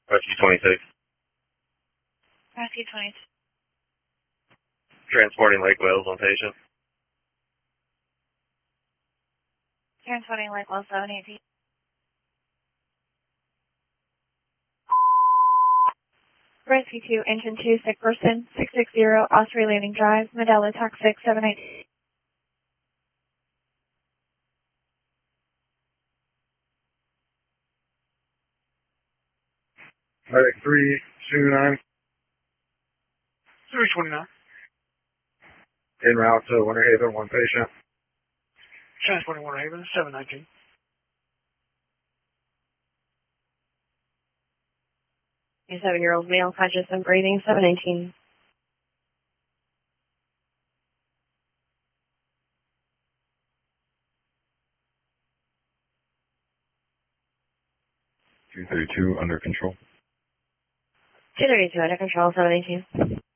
Rescue 26. Rescue 20. Transporting Lake Wales on patient. Transporting Lake Wales 718. Rescue 2, Engine 2, sick person, 660, Osprey Landing Drive, Medela, TAC 6, 718. Medic 329. 329. En route to Winter Haven, one patient. Transporting Winter Haven, 719. A 7-year-old male, conscious and breathing, 719. Two 32 under control. 232 under control, 718.